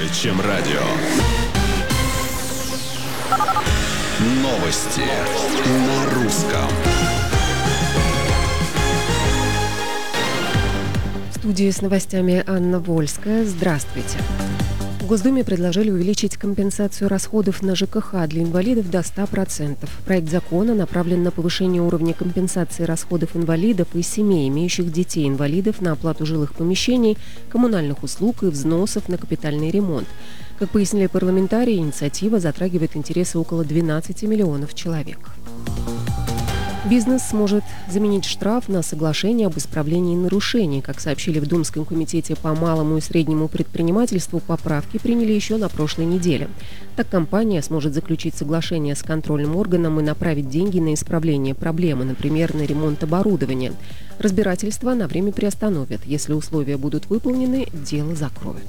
Чем радио. Новости на русском. В студии с новостями Анна Вольская. Здравствуйте. В Госдуме предложили увеличить компенсацию расходов на ЖКХ для инвалидов до 100%. Проект закона направлен на повышение уровня компенсации расходов инвалидов и семей, имеющих детей-инвалидов, на оплату жилых помещений, коммунальных услуг и взносов на капитальный ремонт. Как пояснили парламентарии, инициатива затрагивает интересы около 12 миллионов человек. Бизнес сможет заменить штраф на соглашение об исправлении нарушений. Как сообщили в Думском комитете по малому и среднему предпринимательству, поправки приняли еще на прошлой неделе. Так компания сможет заключить соглашение с контрольным органом и направить деньги на исправление проблемы, например, на ремонт оборудования. Разбирательство на время приостановят. Если условия будут выполнены, дело закроют.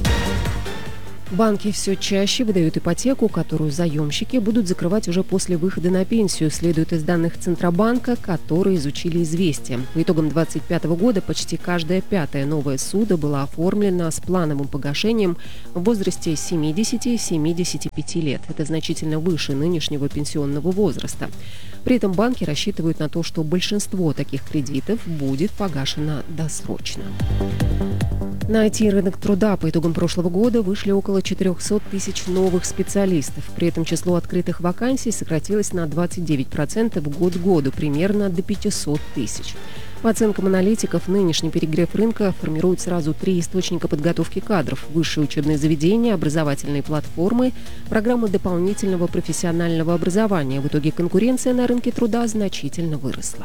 Банки все чаще выдают ипотеку, которую заемщики будут закрывать уже после выхода на пенсию, следует из данных Центробанка, которые изучили «Известия». По итогам 2025 года почти каждая пятая новая ссуда была оформлена с плановым погашением в возрасте 70-75 лет. Это значительно выше нынешнего пенсионного возраста. При этом банки рассчитывают на то, что большинство таких кредитов будет погашено досрочно. На IT-рынок труда по итогам прошлого года вышли около 400 тысяч новых специалистов. При этом число открытых вакансий сократилось на 29% год к году, примерно до 500 тысяч. По оценкам аналитиков, нынешний перегрев рынка формирует сразу 3 источника подготовки кадров: высшие учебные заведения, образовательные платформы, программы дополнительного профессионального образования. В итоге конкуренция на рынке труда значительно выросла.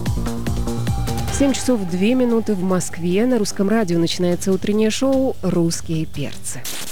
7 часов 2 минуты в Москве. На Русском радио начинается утреннее шоу «Русские перцы».